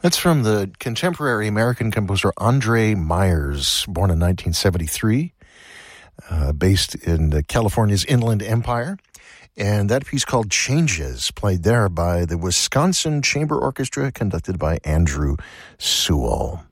That's from the contemporary American composer Andre Myers, born in 1973, based in California's Inland Empire. And that piece called Changes, played there by the Wisconsin Chamber Orchestra, conducted by Andrew Sewell.